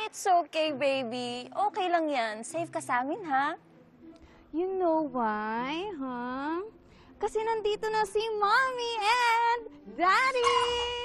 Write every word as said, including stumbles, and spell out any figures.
It's okay, baby. Okay lang yan. Safe ka sa amin, ha? You know why, huh? Kasi nandito na si Mommy and Daddy!